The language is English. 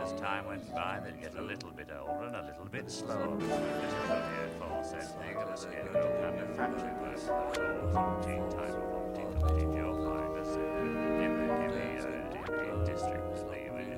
as time went by, they'd get a little bit older and a little bit slower. This is what the airfall said thing, and the scarecrow kind of fractured most of the floors and teen time.